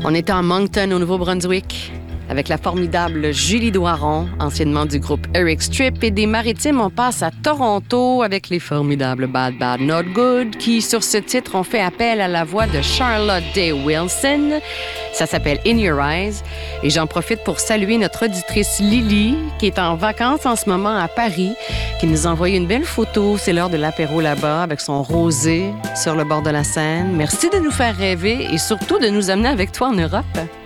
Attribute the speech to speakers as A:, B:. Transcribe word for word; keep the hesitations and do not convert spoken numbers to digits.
A: On était à Moncton, au Nouveau-Brunswick, avec la formidable Julie Doiron, anciennement du groupe Eric Strip. Et des Maritimes, on passe à Toronto avec les formidables Bad Bad Not Good, qui, sur ce titre, ont fait appel à la voix de Charlotte Day Wilson. Ça s'appelle In Your Eyes. Et j'en profite pour saluer notre auditrice Lily, qui est en vacances en ce moment à Paris, qui nous a envoyé une belle photo. C'est l'heure de l'apéro là-bas, avec son rosé sur le bord de la Seine. Merci de nous faire rêver et surtout de nous amener avec toi en Europe.